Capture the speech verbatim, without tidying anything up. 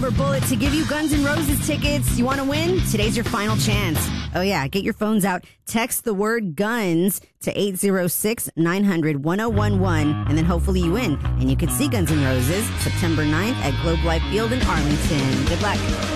silver bullet to give you Guns N' Roses tickets. You want to win? Today's your final chance. Oh, yeah. Get your phones out. Text the word GUNS to eight zero six, nine hundred, ten eleven, and then hopefully you win. And you can see Guns N' Roses September ninth at Globe Life Field in Arlington. Good luck.